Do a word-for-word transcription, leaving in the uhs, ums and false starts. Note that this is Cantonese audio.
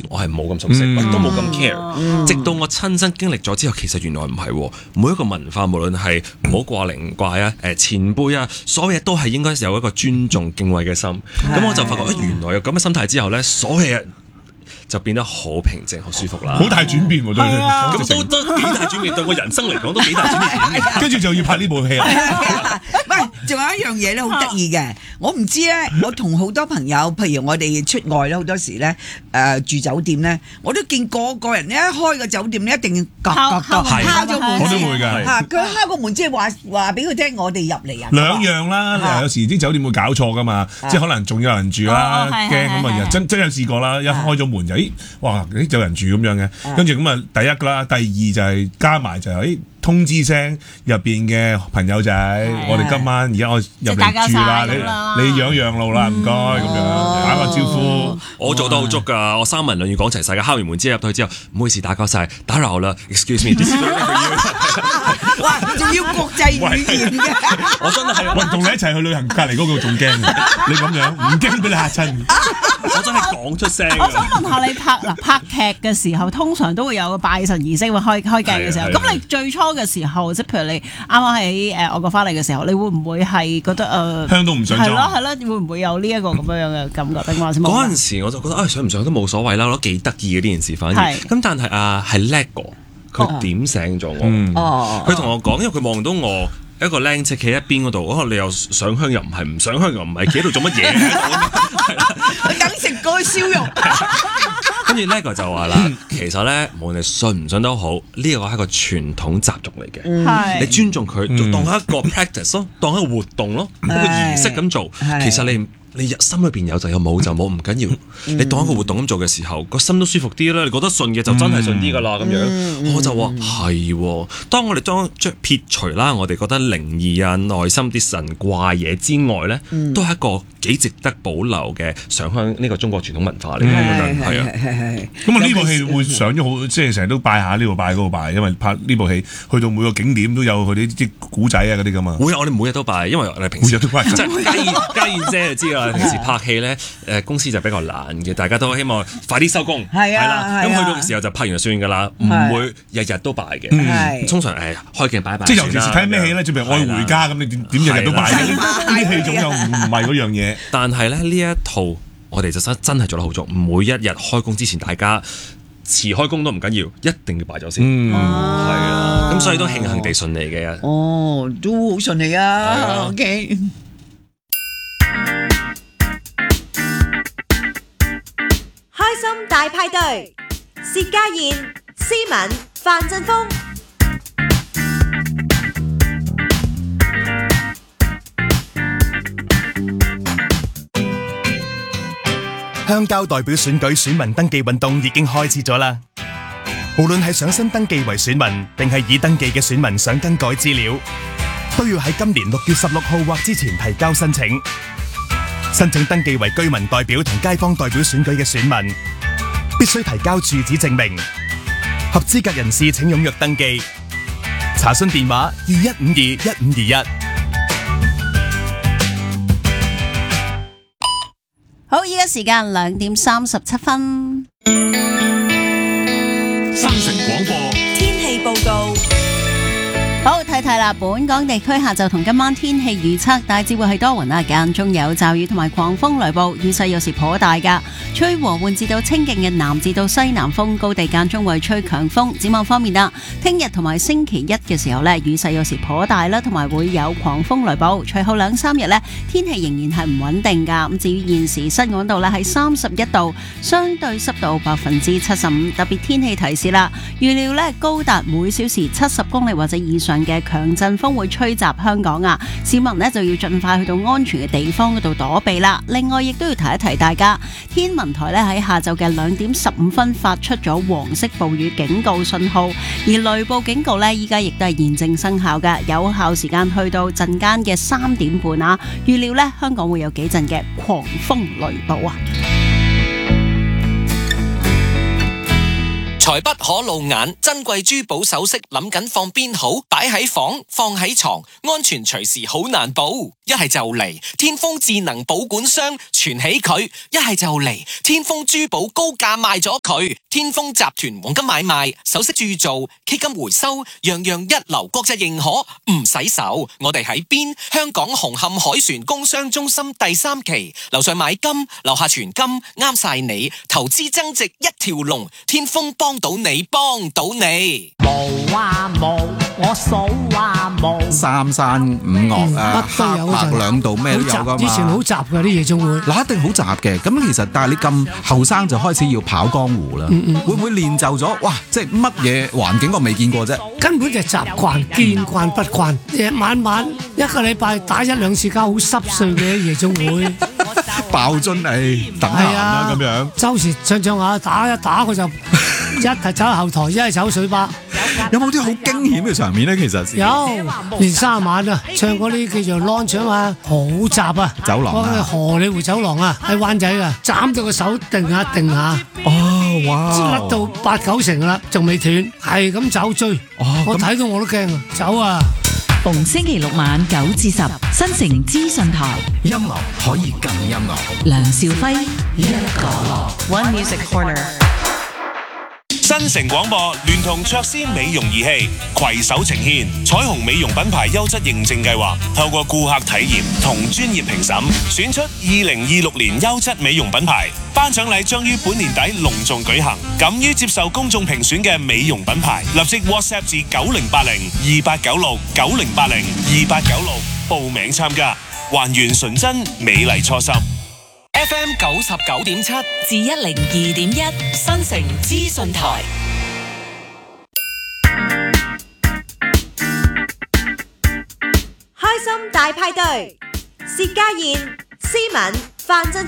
我係冇咁熟悉， 嗯、 都冇咁 care、嗯。直到我親身經歷咗之後，其實原來唔係，每一個文化無論係唔好掛零怪啊、誒前輩啊，所有嘢都係應該有一個尊重敬畏嘅心。咁我就發覺，誒原來有咁嘅心態之後咧，所有嘢就變得好平靜、好舒服啦。 好大轉變喎，對你咁都都幾大轉變，對我人生嚟講都幾大轉變。 跟住就要拍呢部戲啊！ 喂，仲有一樣嘢咧，好得意嘅，我唔知咧，我同好多朋友，譬如我哋出外咧，好多時咧，誒住酒店咧，我都見個個人咧一開個酒店咧，一定要敲敲敲咗門， 我都會㗎。 嚇，佢敲個門即係話話俾佢聽，我哋入嚟啊！ 兩樣啦，有時啲酒店會搞錯㗎嘛，即係可能仲有人住啦，驚咁啊！真真有試過啦，一開咗門就咦，哇！咦有人住咁樣嘅，跟住咁啊，第一啦，第二就係加埋就係誒。通知聲入邊嘅朋友仔，我哋今晚而家我入嚟住啦，你你讓讓路啦，唔該咁樣打個招呼。 我做得好足㗎，我三文兩語講齊晒嘅，敲完門之後入到去之後，唔好意思打攪晒，打擾啦 ，excuse me。 哇，仲要國際語言嘅， 我真係喂，同你一齊去旅行，隔離嗰個仲驚，你咁樣唔驚俾你嚇親。 我真係講出聲。 我想問下你拍嗱拍劇嘅時候，通常都會有個拜神儀式，會開開鏡嘅時候。咁你最初嘅時候，即係譬如你啱啱喺誒外國翻嚟嘅時候，你會唔會係覺得誒？ 香都唔想裝。 係咯係咯，會唔會有呢一個咁樣嘅感覺？定還是冇？ 嗰陣時我就覺得啊，上唔上都冇所謂啦，我覺得幾得意嘅呢件事反而。咁但係啊，係叻哥，佢點醒咗我。佢同我講，因為佢望到我。一個靚仔企喺一邊嗰度，可能你又上香又唔係，唔上香又唔係，企喺度做乜嘢？ 我等食嗰個燒肉。 跟住呢個就話啦，其實咧，無論你信唔信都好，呢個係一個傳統習俗嚟嘅。 嗯、 你尊重佢，就當一個 practice 咯，當一個活動咯，一個儀式咁做。其實你。你心裏邊有就有，冇就冇，唔緊要。你當一個活動咁做嘅時候，個心都舒服啲啦。你覺得順嘅就真係順啲噶啦，咁樣。嗯、我就話係。當我哋將將撇除啦，我哋覺得靈異啊、內心啲神怪嘢之外咧，嗯、都係一個幾值得保留嘅上香呢個中國傳統文化嚟嘅。我覺得係啊。 咁啊，呢部戲會上咗好，即係成日都拜下呢度拜嗰度拜，因為拍呢部戲去到每個景點都有佢啲啲古仔啊嗰啲咁啊。 會啊，我哋每日都拜，因為我哋平時每日都拜。 即係家燕家燕姐就知啦。平時拍戲咧，誒公司就比較懶嘅，大家都希望快啲收工，係啦。咁去到嘅時候就拍完就算㗎啦，唔會日日都拜嘅。通常誒開鏡擺一擺。 即係尤其是睇咩戲咧，就譬如《愛回家》咁，你點點日日都拜嘅？呢啲戲種又唔係嗰樣嘢。 但係咧呢一套我哋就真真係做得好足，每一日開工之前，大家遲開工都唔緊要，一定要拜咗先。係啊，咁所以都慶幸地順利嘅。 哦，都好順利啊。OK。 開心大派對，薛家燕、思敏、范振鋒。 鄉郊代表選舉選民登記運動已經開始咗啦。無論係想新登記為選民，定係已登記嘅選民想更改資料，都要喺今年六月十六號或之前提交申請。申請登記為居民代表同街坊代表選舉嘅選民，必須提交住址證明。合資格人士請踴躍登記。查詢電話二一五二一五二一。 好，依家時間兩點三十七分。 新城廣播天氣報告。 好，睇睇啦，本港地區下晝同今晚天氣預測大致會係多雲啊，間中有驟雨同埋狂風雷暴，雨勢有時頗大噶，吹和緩至到清勁嘅南至到西南風，高地間中會吹強風。展望方面啦，聽日同埋星期一嘅時候呢，雨勢有時頗大啦，同埋會有狂風雷暴。隨後兩三日呢，天氣仍然係唔穩定噶。咁至於現時室溫度呢係三十一度，相對濕度百分之七十五。特別天氣提示啦，預料呢高達每小時七十公里或者以上嘅強陣風會吹襲香港啊！市民呢就要盡快去到安全嘅地方嗰度躲避啦。另外，亦都要提一提大家，天文台呢喺下晝嘅兩點十五分發出咗黃色暴雨警告信號，而雷暴警告呢依家亦都係現正生效嘅，有效時間去到陣間嘅三點半啊！預料呢香港會有幾陣嘅狂風雷暴啊！ 財不可露眼，珍貴珠寶首飾諗緊放邊好？擺喺房，放喺床，安全隨時好難保。一係就嚟天豐智能保管箱存起佢，一係就嚟天豐珠寶高價賣咗佢。天豐集團黃金買賣、首飾鑄造、K 金回收，樣樣一流，國際認可，唔使愁。我哋喺邊？香港紅磡海船工商中心第三期，樓上買金，樓下存金，啱晒你。投資增值一條龍，天豐幫到你，幫到你。 冇啊冇，我數啊冇。 三山五岳啊， 乜都有嗰陣黑白兩道咩都有噶嘛。 以前好雜㗎啲夜總會， 嗱一定好雜嘅。咁其實但係你咁後生就開始要跑江湖啦， 嗯嗯會唔會練就咗？哇！即係乜嘢環境我未見過啫。 根本就係習慣，見慣不慣。夜晚晚一個禮拜打一兩次交，好濕碎嘅夜總會。 爆樽誒，等閒啦咁樣。 周時唱唱下，打一打佢就一係走後台，一係走水吧。 有冇啲好驚險嘅場面咧？其實有，連三晚啊，唱嗰啲叫做 launch 啊嘛，好雜啊！ 走廊啊， 荷里活走廊啊，喺灣仔啊，斬到個手定下定下。 哦，哇！ 甩到八九成啦，仲未斷，係咁走追。 哦， 我睇到我都驚啊！走啊！ 逢星期六晚九至十，新城資訊台， 音樂可以更音樂。 梁兆輝一個 One Music Corner。 新城廣播聯同卓斯美容儀器攜手呈現彩虹美容品牌優質認證計劃，透過顧客體驗同專業評審，選出二零二六年優質美容品牌。頒獎禮將於本年底隆重舉行，敢於接受公眾評選嘅美容品牌，立即 WhatsApp 至九零八零二八九六九零八零二八九六報名參加，還原純真美麗初心。 F M 九十九點七至一零二點一，新城資訊台。 開心大派對，薛家燕、思敏、范振